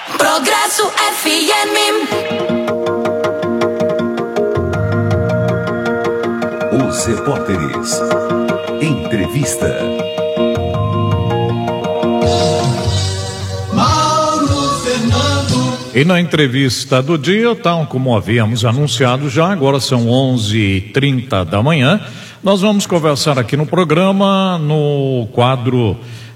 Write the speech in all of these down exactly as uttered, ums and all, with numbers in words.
Progresso F M. Os Repórteres. Entrevista. E na entrevista do dia, tal como havíamos anunciado já, agora são onze e trinta da manhã, nós vamos conversar aqui no programa, no quadro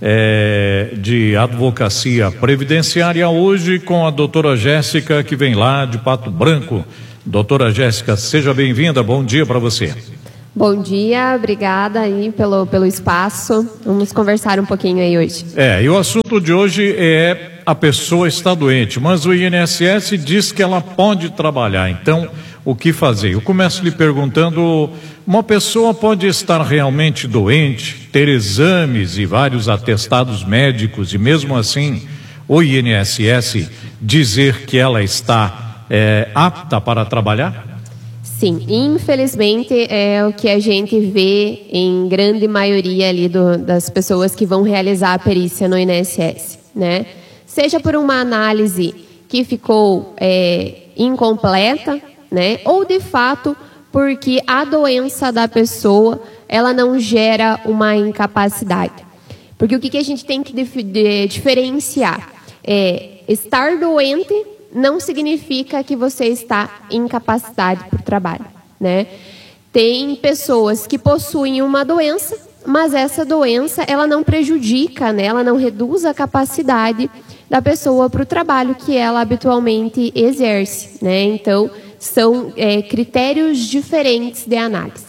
é, de advocacia previdenciária, hoje com a doutora Jéssica, que vem lá de Pato Branco. Doutora Jéssica, seja bem-vinda, bom dia para você. Bom dia, obrigada aí pelo, pelo espaço. Vamos conversar um pouquinho aí hoje. É, e o assunto de hoje é a pessoa está doente, mas o I N S S diz que ela pode trabalhar, então o que fazer? Eu começo lhe perguntando, uma pessoa pode estar realmente doente, ter exames e vários atestados médicos e mesmo assim o I N S S dizer que ela está é, apta para trabalhar? Sim, infelizmente é o que a gente vê em grande maioria ali do, das pessoas que vão realizar a perícia no I N S S, né? Seja por uma análise que ficou é, incompleta, né? Ou de fato porque a doença da pessoa ela não gera uma incapacidade. Porque o que, que a gente tem que dif- de, diferenciar? É, estar doente não significa que você está incapacitado para o trabalho, né? Tem pessoas que possuem uma doença, mas essa doença ela não prejudica, né? Ela não reduz a capacidade da pessoa para o trabalho que ela habitualmente exerce, né? Então, são é, critérios diferentes de análise.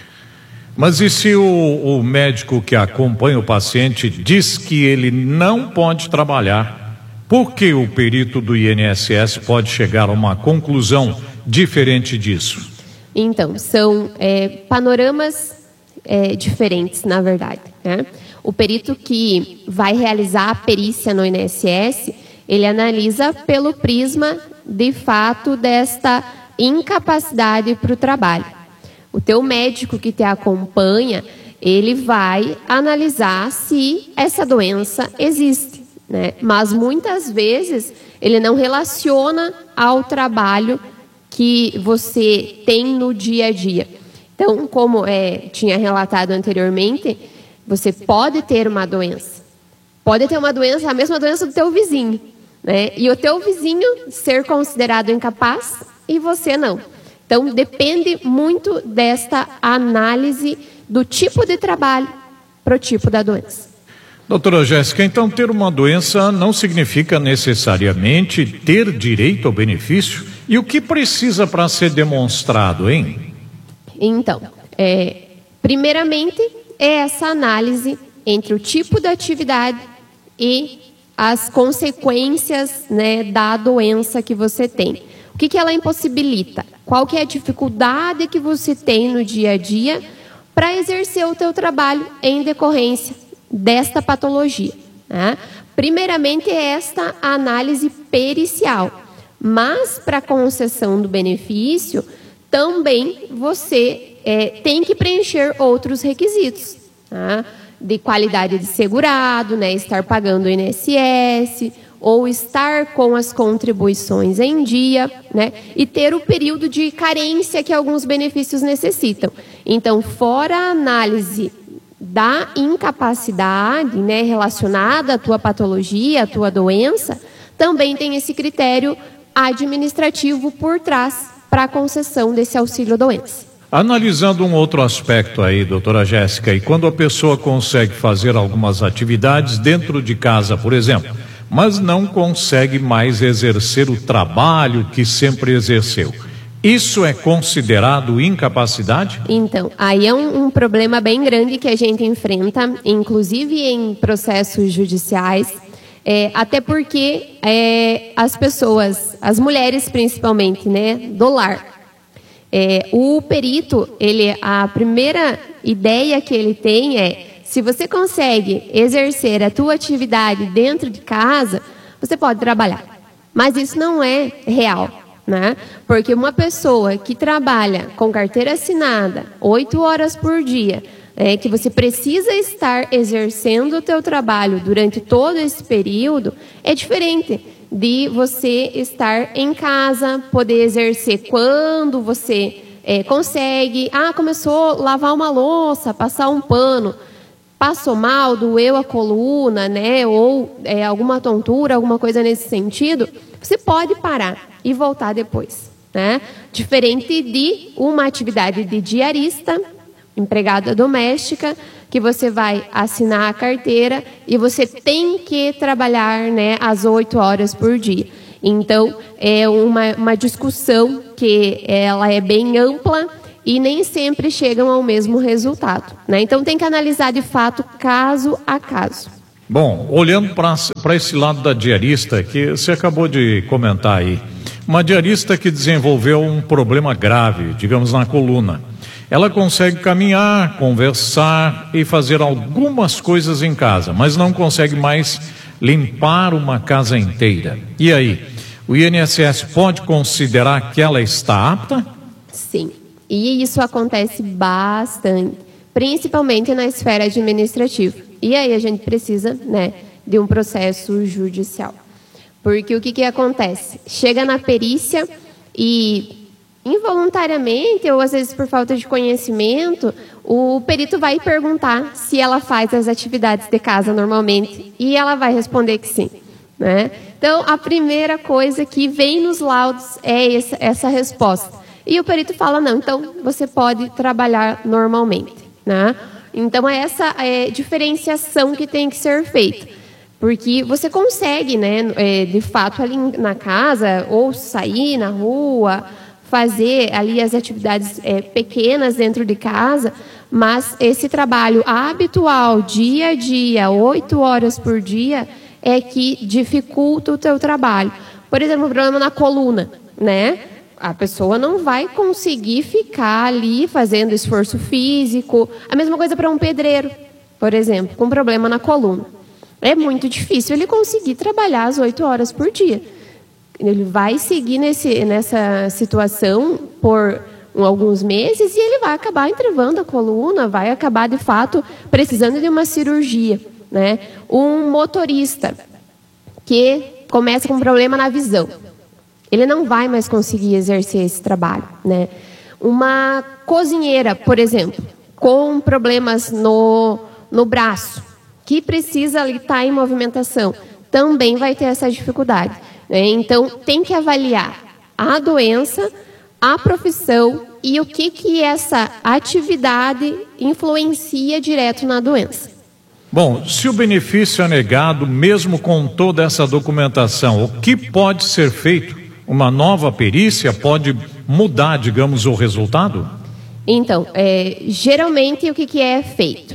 Mas e se o, o médico que acompanha o paciente diz que ele não pode trabalhar? Por que o perito do I N S S pode chegar a uma conclusão diferente disso? Então, são é, panoramas é, diferentes, na verdade, né? O perito que vai realizar a perícia no I N S S, ele analisa pelo prisma, de fato, desta incapacidade para o trabalho. O teu médico que te acompanha, ele vai analisar se essa doença existe, né? Mas muitas vezes ele não relaciona ao trabalho que você tem no dia a dia. Então, como é, tinha relatado anteriormente, você pode ter uma doença. Pode ter uma doença, a mesma doença do teu vizinho, né? E o teu vizinho ser considerado incapaz e você não. Então, depende muito desta análise do tipo de trabalho para o tipo da doença. Doutora Jéssica, então ter uma doença não significa necessariamente ter direito ao benefício? E o que precisa para ser demonstrado, hein? Então, é, primeiramente, é essa análise entre o tipo da atividade e as consequências, né, da doença que você tem. O que, que ela impossibilita? Qual que é a dificuldade que você tem no dia a dia para exercer o teu trabalho em decorrência desta patologia, né? Primeiramente é esta análise pericial, mas para a concessão do benefício também você é, tem que preencher outros requisitos, tá? De qualidade de segurado, né? Estar pagando o I N S S ou estar com as contribuições em dia, né? E ter o período de carência que alguns benefícios necessitam. Então, fora a análise da incapacidade, né, relacionada à tua patologia, à tua doença, também tem esse critério administrativo por trás para a concessão desse auxílio-doença. Analisando um outro aspecto aí, doutora Jéssica, e quando a pessoa consegue fazer algumas atividades dentro de casa, por exemplo, mas não consegue mais exercer o trabalho que sempre exerceu, isso é considerado incapacidade? Então, aí é um, um problema bem grande que a gente enfrenta, inclusive em processos judiciais, é, até porque é, as pessoas, as mulheres principalmente, né, do lar, é, o perito, ele, a primeira ideia que ele tem é, se você consegue exercer a tua atividade dentro de casa, você pode trabalhar. Mas isso não é real. Né? Porque uma pessoa que trabalha com carteira assinada oito horas por dia é, que você precisa estar exercendo o teu trabalho durante todo esse período, é diferente de você estar em casa, poder exercer quando você é, consegue. Ah, começou a lavar uma louça, passar um pano, passou mal, doeu a coluna, né, ou é, alguma tontura, alguma coisa nesse sentido, você pode parar e voltar depois, né? Diferente de uma atividade de diarista, empregada doméstica, que você vai assinar a carteira e você tem que trabalhar, né, às oito horas por dia. Então, é uma, uma discussão que ela é bem ampla e nem sempre chegam ao mesmo resultado, né? Então, tem que analisar de fato caso a caso. Bom, olhando para esse lado da diarista, que você acabou de comentar aí, uma diarista que desenvolveu um problema grave, digamos, na coluna, ela consegue caminhar, conversar e fazer algumas coisas em casa, mas não consegue mais limpar uma casa inteira. E aí, o I N S S pode considerar que ela está apta? Sim, e isso acontece bastante, principalmente na esfera administrativa. E aí a gente precisa, né, de um processo judicial. Porque o que, que acontece? Chega na perícia e, involuntariamente, ou às vezes por falta de conhecimento, o perito vai perguntar se ela faz as atividades de casa normalmente. E ela vai responder que sim, né? Então, a primeira coisa que vem nos laudos é essa, essa resposta. E o perito fala, não, então você pode trabalhar normalmente, né? Então, é essa é, diferenciação que tem que ser feita. Porque você consegue, né, é, de fato, ali na casa, ou sair na rua, fazer ali as atividades é, pequenas dentro de casa, mas esse trabalho habitual, dia a dia, oito horas por dia, é que dificulta o teu trabalho. Por exemplo, o problema na coluna, né? A pessoa não vai conseguir ficar ali fazendo esforço físico. A mesma coisa para um pedreiro, por exemplo, com problema na coluna. É muito difícil ele conseguir trabalhar as oito horas por dia. Ele vai seguir nesse, nessa situação por alguns meses e ele vai acabar entravando a coluna, vai acabar, de fato, precisando de uma cirurgia, né? Um motorista que começa com um problema na visão, ele não vai mais conseguir exercer esse trabalho, né? Uma cozinheira, por exemplo, com problemas no, no braço, que precisa ali estar em movimentação, também vai ter essa dificuldade, né? Então, tem que avaliar a doença, a profissão e o que, que essa atividade influencia direto na doença. Bom, se o benefício é negado, mesmo com toda essa documentação, o que pode ser feito? Uma nova perícia pode mudar, digamos, o resultado? Então, é, geralmente o que, que é feito?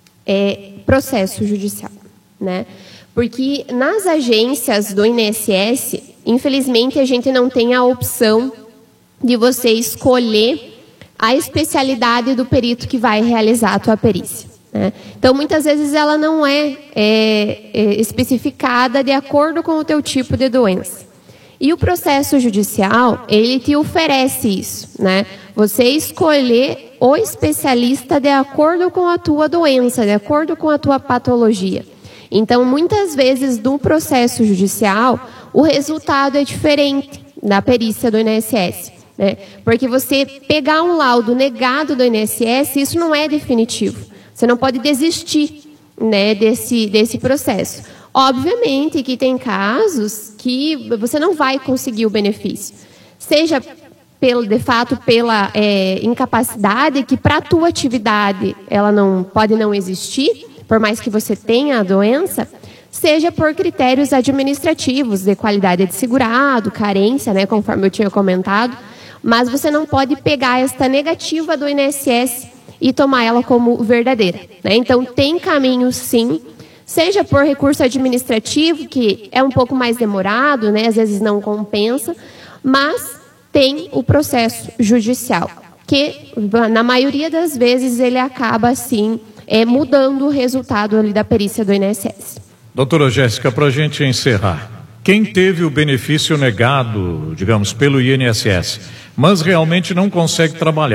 É processo judicial, né? Porque nas agências do I N S S, infelizmente, a gente não tem a opção de você escolher a especialidade do perito que vai realizar a tua perícia, né? Então, muitas vezes ela não é, é, é especificada de acordo com o teu tipo de doença. E o processo judicial, ele te oferece isso, né? Você escolher o especialista de acordo com a tua doença, de acordo com a tua patologia. Então, muitas vezes, no processo judicial, o resultado é diferente da perícia do I N S S, né? Porque você pegar um laudo negado do I N S S, isso não é definitivo. Você não pode desistir, né, desse, desse processo. Obviamente que tem casos que você não vai conseguir o benefício, seja pelo, de fato pela é, incapacidade que para a tua atividade ela não pode não existir, por mais que você tenha a doença, seja por critérios administrativos de qualidade de segurado, carência, né, conforme eu tinha comentado, mas você não pode pegar esta negativa do I N S S e tomar ela como verdadeira, né? Então tem caminho sim, seja por recurso administrativo, que é um pouco mais demorado, né? Às vezes não compensa, mas tem o processo judicial, que na maioria das vezes ele acaba assim, é, mudando o resultado ali da perícia do I N S S. Doutora Jéssica, para a gente encerrar, quem teve o benefício negado, digamos, pelo I N S S, mas realmente não consegue trabalhar,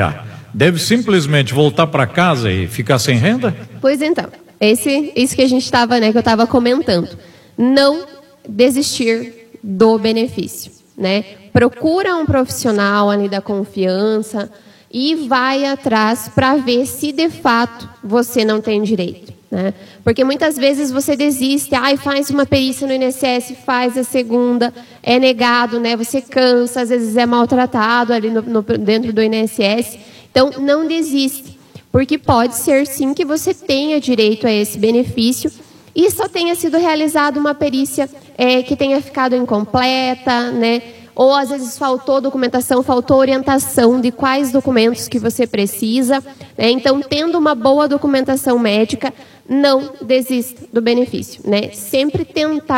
deve simplesmente voltar para casa e ficar sem renda? Pois então, esse, isso que a gente estava, né, que eu estava comentando. Não desistir do benefício, né? Procura um profissional ali da confiança e vai atrás para ver se de fato você não tem direito, né? Porque muitas vezes você desiste, ai, faz uma perícia no I N S S, faz a segunda, é negado, né? Você cansa, às vezes é maltratado ali no, no, dentro do I N S S. Então, não desiste, porque pode ser sim que você tenha direito a esse benefício e só tenha sido realizada uma perícia é, que tenha ficado incompleta, né? Ou às vezes faltou documentação, faltou orientação de quais documentos que você precisa, né? Então, tendo uma boa documentação médica, não desista do benefício, né? Sempre tentar